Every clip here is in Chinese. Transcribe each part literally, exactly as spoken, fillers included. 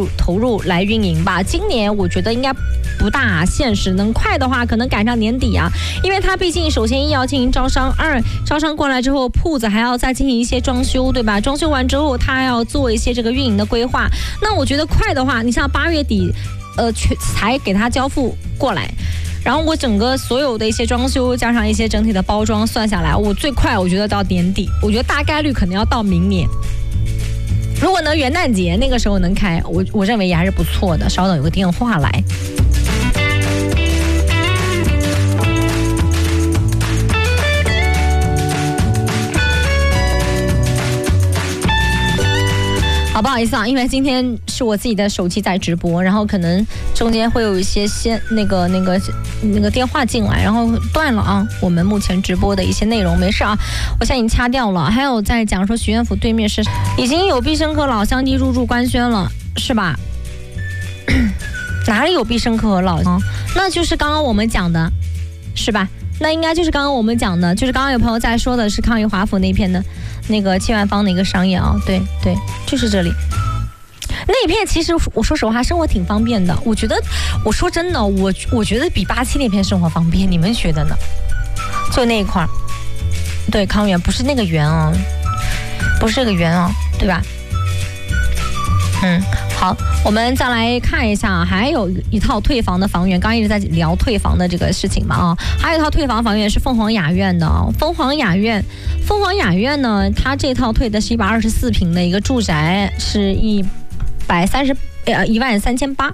入投入来运营吧。今年我觉得应该不大现实，能快的话可能赶上年底啊，因为它毕竟首先一要进行招商，二招商过来之后铺子还要再进行一些装修，对吧？装修完之后它还要做一些这个运营的规划。那我觉得快的话，你像八月底，呃，才给它交付过来。然后我整个所有的一些装修加上一些整体的包装算下来，我最快我觉得到年底，我觉得大概率可能要到明年。如果能元旦节那个时候能开，我我认为也还是不错的。稍等，有个电话来。好，不好意思啊，因为今天是我自己的手机在直播，然后可能中间会有一些先那个那个那个电话进来，然后断了啊。我们目前直播的一些内容没事啊，我现在已经掐掉了。还有在讲说许愿府对面是已经有必胜客老乡弟入驻官宣了，是吧？哪里有必胜客和老乡？那就是刚刚我们讲的，是吧？那应该就是刚刚我们讲的，就是刚刚有朋友在说的是康裕华府那片的那个七万方的一个商业啊，对对，就是这里。那一片其实我说实话，生活挺方便的。我觉得，我说真的，我我觉得比八七那片生活方便，你们觉得呢？就那一块儿，对，康源不是那个源啊，不是这个源啊，对吧？嗯，好，我们再来看一下，还有一套退房的房源，刚刚一直在聊退房的这个事情嘛啊，还有一套退房房源是凤凰雅苑的啊，凤凰雅苑，凤凰雅苑呢，它这套退的是一百二十四平的一个住宅，是一百三十呃一万三千八。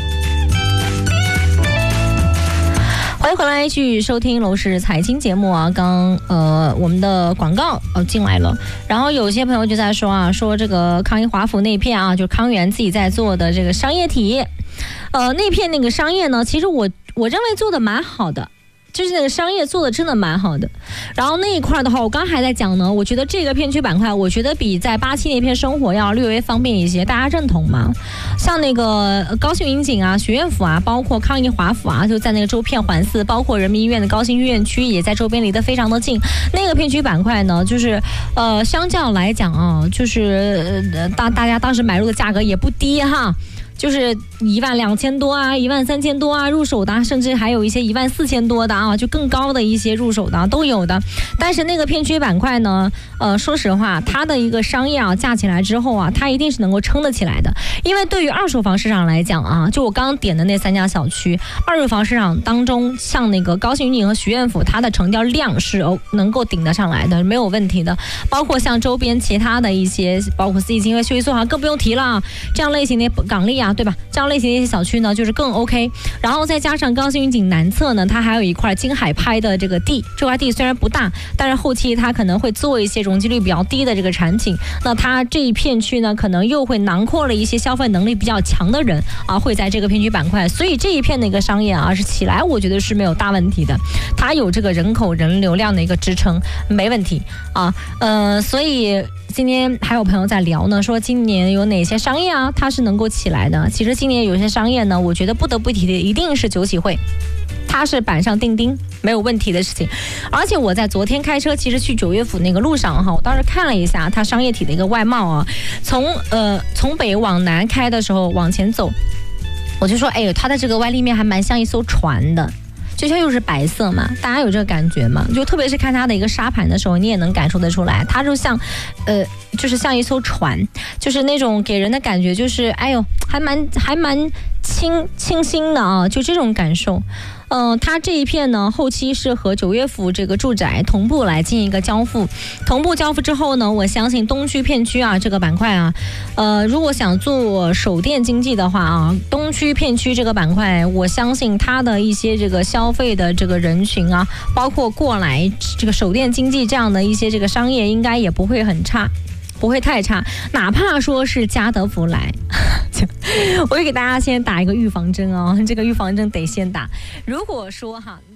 欢迎回来继续收听楼市财经节目啊，刚呃我们的广告呃进来了，然后有些朋友就在说啊，说这个康裕华府那片啊，就康源自己在做的这个商业体，呃那片那个商业呢，其实我我认为做的蛮好的。就是那个商业做的真的蛮好的，然后那一块的话，我刚还在讲呢，我觉得这个片区板块，我觉得比在八七那片生活要略微方便一些，大家认同吗？像那个高新云锦啊、学院府啊，包括康裕华府啊，就在那个周片环寺，包括人民医院的高新医院区也在周边离得非常的近。那个片区板块呢，就是呃，相较来讲啊，就是呃大大家当时买入的价格也不低哈。就是一万两千多啊，一万三千多啊，入手的、啊，甚至还有一些一万四千多的啊，就更高的一些入手的、啊、都有的。但是那个片区板块呢，呃，说实话，它的一个商业啊架起来之后啊，它一定是能够撑得起来的。因为对于二手房市场来讲啊，就我刚刚点的那三家小区，二手房市场当中，像那个高新云锦和徐苑府，它的成交量是能够顶得上来的，没有问题的。包括像周边其他的一些，包括四季金和秀逸素行更不用提了，这样类型的港丽啊。对吧？这样类型的一些小区呢，就是更 OK。然后再加上高新云锦南侧呢，它还有一块金海拍的这个地，这块地虽然不大，但是后期它可能会做一些容积率比较低的这个产品。那它这一片区呢，可能又会囊括了一些消费能力比较强的人啊，会在这个片区板块。所以这一片的一个商业啊，是起来，我觉得是没有大问题的。它有这个人口人流量的一个支撑，没问题啊。呃，所以。今天还有朋友在聊呢，说今年有哪些商业啊，它是能够起来的。其实今年有些商业呢，我觉得不得不提的一定是九喜汇，它是板上钉钉，没有问题的事情。而且我在昨天开车，其实去九岳府那个路上哈，我当时看了一下它商业体的一个外貌啊，从呃从北往南开的时候往前走，我就说哎呦，它的这个外立面还蛮像一艘船的。就像又是白色嘛，大家有这个感觉吗？就特别是看它的一个沙盘的时候，你也能感受得出来，它就像，呃，就是像一艘船，就是那种给人的感觉就是，哎呦，还蛮还蛮清清新的啊，就这种感受。嗯、呃，它这一片呢，后期是和九岳府这个住宅同步来进行一个交付，同步交付之后呢，我相信东区片区啊这个板块啊，呃，如果想做手电经济的话啊，东区片区这个板块，我相信它的一些这个消费的这个人群啊，包括过来这个手电经济这样的一些这个商业，应该也不会很差。不会太差，哪怕说是家得福来，我会给大家先打一个预防针哦，这个预防针得先打。如果说哈。